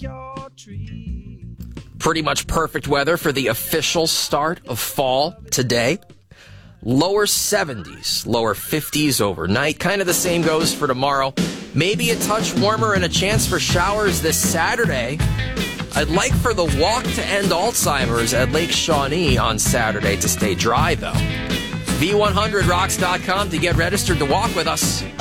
Pretty much perfect weather for the official start of fall today. Lower 70s, lower 50s overnight. Kind of the same goes for tomorrow. Maybe a touch warmer and a chance for showers this Saturday. I'd like for the walk to end Alzheimer's at Lake Shawnee on Saturday to stay dry, though. V100rocks.com to get registered to walk with us.